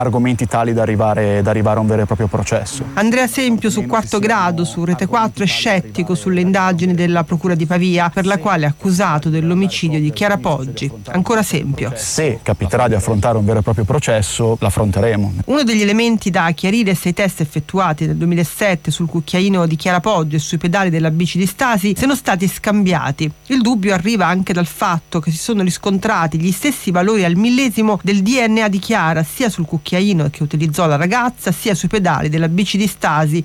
argomenti tali da arrivare a un vero e proprio processo. Andrea Sempio su Quarto Grado, su Rete 4, è scettico sulle indagini della Procura di Pavia, per la quale è accusato dell'omicidio di Chiara Poggi. Ancora Sempio. Se capiterà di affrontare un vero e proprio processo, l'affronteremo. Uno degli elementi da chiarire è se i test effettuati nel 2007 sul cucchiaino di Chiara Poggi e sui pedali della bici di Stasi siano stati scambiati. Il dubbio arriva anche dal fatto che si sono riscontrati gli stessi valori al millesimo del DNA di Chiara, sia sul cucchiaino che utilizzò la ragazza, sia sui pedali della bici di Stasi,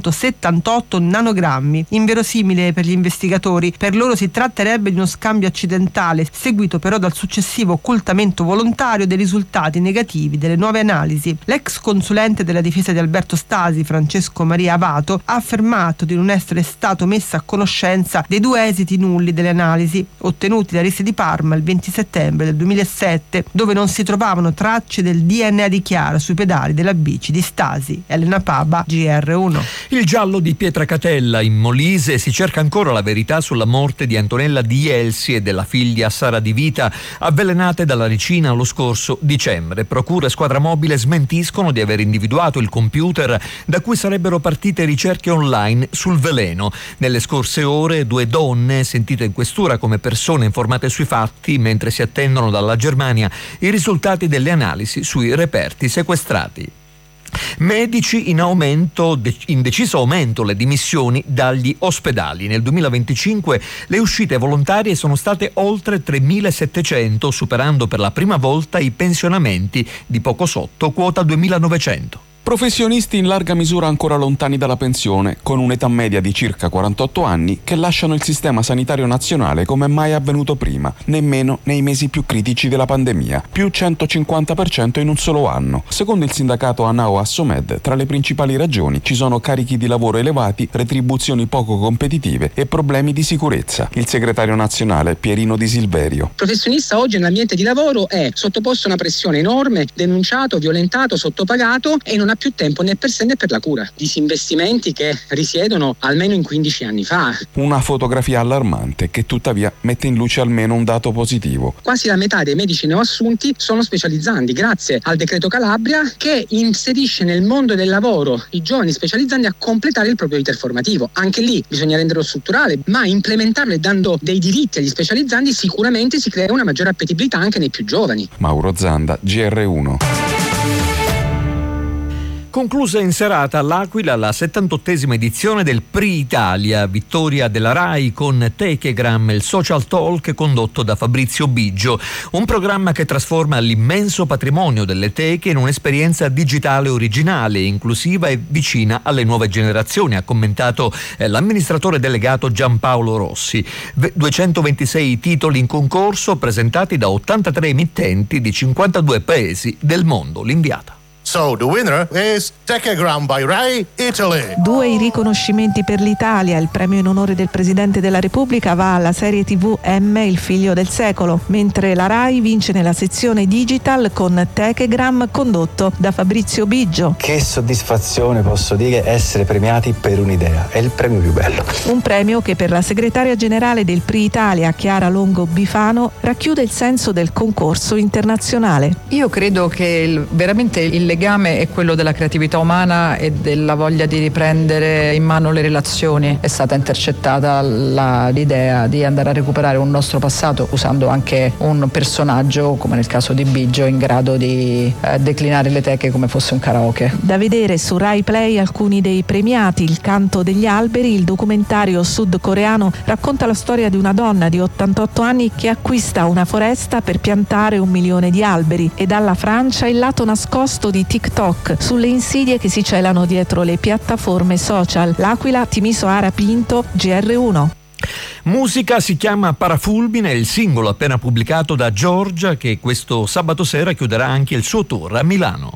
2,78 nanogrammi. Inverosimile per gli investigatori, per loro si tratterebbe di uno scambio accidentale, seguito però dal successivo occultamento volontario dei risultati negativi delle nuove analisi. L'ex consulente della difesa di Alberto Stasi, Francesco Maria Avato, ha affermato di non essere stato messo a conoscenza dei due esiti nulli delle analisi, ottenuti da Risse di Parma il 20 settembre del 2007, dove non si trovavano tracce del DNA di Chiara sui pedali della bici di Stasi. Elena Paba, GR1. Il giallo di Pietracatella, in Molise, si cerca ancora la verità sulla morte di Antonella Di Elsi e della figlia Sara Di Vita, avvelenate dalla ricina lo scorso dicembre. Procura e squadra mobile smentiscono di aver individuato il computer da cui sarebbero partite ricerche online sul veleno. Nelle scorse ore 2 donne, sentite in questura come persone informate sui fatti, mentre si attendono dalla Germania i risultati delle analisi sui reperti sequestrati. Medici in deciso aumento le dimissioni dagli ospedali. Nel 2025 le uscite volontarie sono state oltre 3.700, superando per la prima volta i pensionamenti di poco sotto quota 2.900. Professionisti in larga misura ancora lontani dalla pensione, con un'età media di circa 48 anni, che lasciano il sistema sanitario nazionale come mai avvenuto prima, nemmeno nei mesi più critici della pandemia, più 150% in un solo anno. Secondo il sindacato ANAO Assomed, tra le principali ragioni ci sono carichi di lavoro elevati, retribuzioni poco competitive e problemi di sicurezza. Il segretario nazionale Pierino Di Silverio. Il professionista oggi nell'ambiente di lavoro è sottoposto a una pressione enorme, denunciato, violentato, sottopagato e non ha più tempo né per sé né per la cura. Disinvestimenti che risiedono almeno in 15 anni fa. Una fotografia allarmante che tuttavia mette in luce almeno un dato positivo. Quasi la metà dei medici neoassunti sono specializzandi grazie al decreto Calabria, che inserisce nel mondo del lavoro i giovani specializzandi a completare il proprio iter formativo. Anche lì bisogna renderlo strutturale, ma implementarlo e dando dei diritti agli specializzandi sicuramente si crea una maggiore appetibilità anche nei più giovani. Mauro Zanda, GR1. Conclusa in serata all'Aquila la 78esima edizione del Pri Italia, vittoria della RAI con Techegram, il social talk condotto da Fabrizio Biggio, un programma che trasforma l'immenso patrimonio delle teche in un'esperienza digitale originale, inclusiva e vicina alle nuove generazioni, ha commentato l'amministratore delegato Giampaolo Rossi. 226 titoli in concorso presentati da 83 emittenti di 52 paesi del mondo. L'inviata. So the winner is Techegram by Rai Italy. 2 i riconoscimenti per l'Italia. Il premio in onore del Presidente della Repubblica va alla serie TV M, il figlio del secolo, mentre la Rai vince nella sezione digital con Techegram condotto da Fabrizio Biggio. Che soddisfazione, posso dire, essere premiati per un'idea. È il premio più bello. Un premio che per la segretaria generale del Pri Italia, Chiara Longo Bifano, racchiude il senso del concorso internazionale. Io credo che veramente il legame è quello della creatività umana e della voglia di riprendere in mano le relazioni. È stata intercettata l'idea di andare a recuperare un nostro passato usando anche un personaggio, come nel caso di Biggio, in grado di declinare le teche come fosse un karaoke. Da vedere su Rai Play alcuni dei premiati: Il canto degli alberi, il documentario sudcoreano racconta la storia di una donna di 88 anni che acquista una foresta per piantare 1 milione di alberi, e dalla Francia Il lato nascosto di TikTok, sulle insidie che si celano dietro le piattaforme social. L'Aquila, Timiso Ara Pinto, GR1. Musica si chiama Parafulmine, il singolo appena pubblicato da Giorgia, che questo sabato sera chiuderà anche il suo tour a Milano.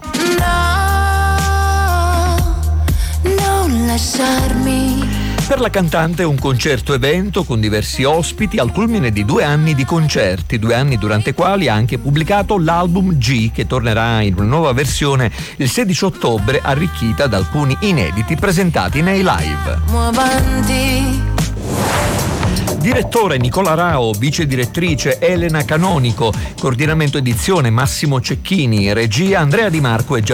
No, non lasciarmi. Per la cantante un concerto evento con diversi ospiti al culmine di 2 anni di concerti, 2 anni durante i quali ha anche pubblicato l'album G, che tornerà in una nuova versione il 16 ottobre, arricchita da alcuni inediti presentati nei live. Direttore Nicola Rao, vice direttrice Elena Canonico, coordinamento edizione Massimo Cecchini, regia Andrea Di Marco e